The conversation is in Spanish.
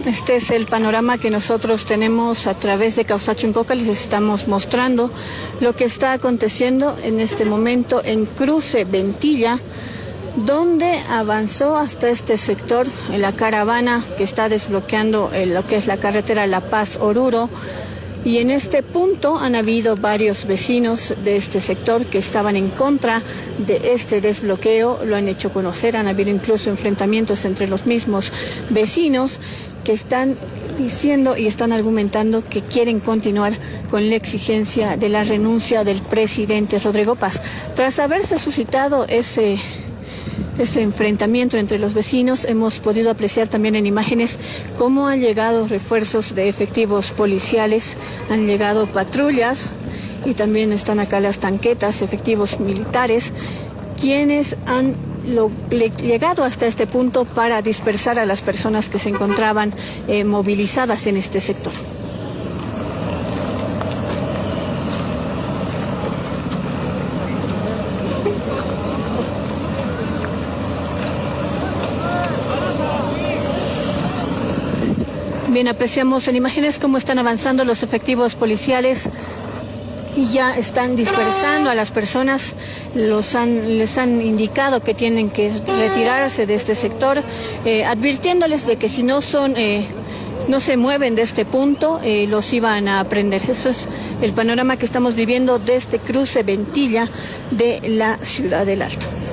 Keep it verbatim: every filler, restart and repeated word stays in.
Este es el panorama que nosotros tenemos a través de Causacho-Incoca. Les estamos mostrando lo que está aconteciendo en este momento en Cruce Ventilla, donde avanzó hasta este sector en la caravana que está desbloqueando eh, lo que es la carretera La Paz-Oruro. Y en este punto han habido varios vecinos de este sector que estaban en contra de este desbloqueo, lo han hecho conocer, han habido incluso enfrentamientos entre los mismos vecinos que están diciendo y están argumentando que quieren continuar con la exigencia de la renuncia del presidente Rodrigo Paz. Tras haberse suscitado ese... Ese enfrentamiento entre los vecinos, hemos podido apreciar también en imágenes cómo han llegado refuerzos de efectivos policiales, han llegado patrullas y también están acá las tanquetas, efectivos militares, quienes han lo, le, llegado hasta este punto para dispersar a las personas que se encontraban eh, movilizadas en este sector. Bien, apreciamos en imágenes cómo están avanzando los efectivos policiales y ya están dispersando a las personas, los han, les han indicado que tienen que retirarse de este sector, eh, advirtiéndoles de que si no son, eh, no se mueven de este punto, eh, los iban a prender. Eso es el panorama que estamos viviendo desde Cruce Ventilla de la Ciudad del Alto.